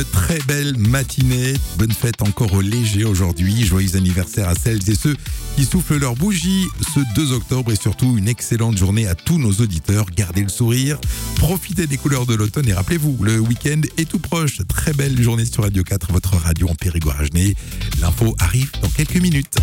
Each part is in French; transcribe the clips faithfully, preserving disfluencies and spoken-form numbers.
Très belle matinée, bonne fête encore au léger aujourd'hui, joyeux anniversaire à celles et ceux qui soufflent leur bougie ce deux octobre et surtout une excellente journée à tous nos auditeurs. Gardez le sourire, profitez des couleurs de l'automne et rappelez-vous, le week-end est tout proche. Très belle journée sur Radio quatre, votre radio en Périgord-Agenais. L'info arrive dans quelques minutes.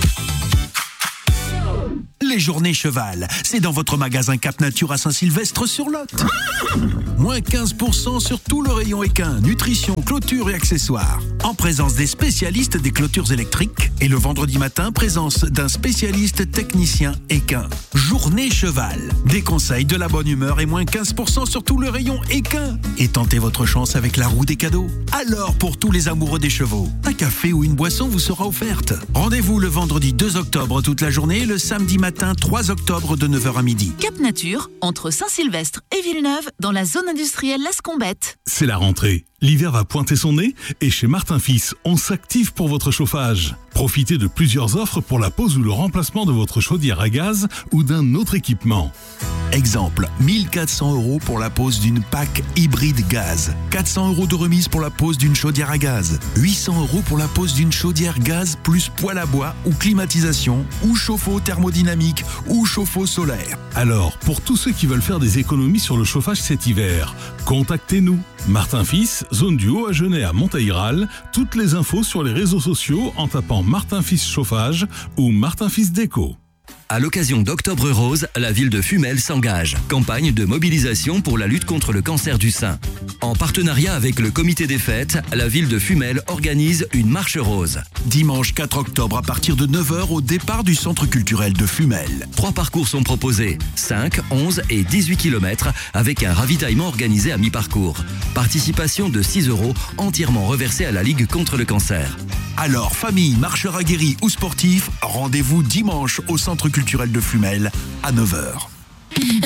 Les journées cheval, c'est dans votre magasin Cap Nature à Saint-Sylvestre-sur-Lot. Moins quinze pour cent sur tout le rayon équin, nutrition, clôture et accessoires. En présence des spécialistes des clôtures électriques. Et le vendredi matin, présence d'un spécialiste technicien équin. Journée cheval, des conseils, de la bonne humeur et moins quinze pour cent sur tout le rayon équin. Et tentez votre chance avec la roue des cadeaux. Alors, pour tous les amoureux des chevaux, un café ou une boisson vous sera offerte. Rendez-vous le vendredi deux octobre toute la journée et le samedi matin trois octobre de neuf heures à midi. Cap Nature, entre Saint-Sylvestre et Villeneuve, dans la zone industrielle Las Combettes. C'est la rentrée. L'hiver va pointer son nez et chez Martin Fils, on s'active pour votre chauffage. Profitez de plusieurs offres pour la pose ou le remplacement de votre chaudière à gaz ou d'un autre équipement. Exemple, mille quatre cents euros pour la pose d'une P A C hybride gaz. quatre cents euros de remise pour la pose d'une chaudière à gaz. huit cents euros pour la pose d'une chaudière gaz plus poêle à bois ou climatisation ou chauffe-eau thermodynamique ou chauffe-eau solaire. Alors, pour tous ceux qui veulent faire des économies sur le chauffage cet hiver, contactez-nous. Martin Fils, zone du Haut-Agenais à Montaïral. Toutes les infos sur les réseaux sociaux en tapant Martin Fils Chauffage ou Martin Fils Déco. À l'occasion d'Octobre Rose, la ville de Fumel s'engage. Campagne de mobilisation pour la lutte contre le cancer du sein. En partenariat avec le comité des fêtes, la ville de Fumel organise une marche rose. Dimanche quatre octobre à partir de neuf heures au départ du centre culturel de Fumel. Trois parcours sont proposés, cinq, onze et dix-huit kilomètres avec un ravitaillement organisé à mi-parcours. Participation de six euros entièrement reversée à la Ligue contre le cancer. Alors, famille, marcheurs aguerris ou sportifs, rendez-vous dimanche au centre culturel de Fumel à neuf heures.